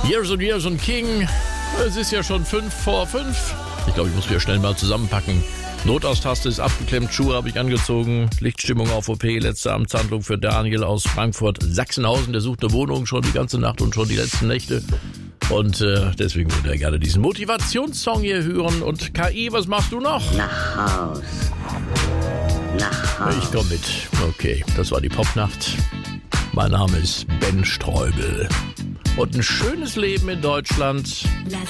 Years und King. Es ist ja schon 5 vor 5. Ich glaube, ich muss wieder schnell mal zusammenpacken. Notaustaste ist abgeklemmt, Schuhe habe ich angezogen, Lichtstimmung auf OP, letzte Amtshandlung für Daniel aus Frankfurt, Sachsenhausen. Der sucht eine Wohnung schon die ganze Nacht und schon die letzten Nächte. Und deswegen würde er gerne diesen Motivationssong hier hören. Und KI, was machst du noch? Nach Haus. Nach Haus. Ich komme mit. Okay, das war die Popnacht. Mein Name ist Ben Streubel. Und ein schönes Leben in Deutschland.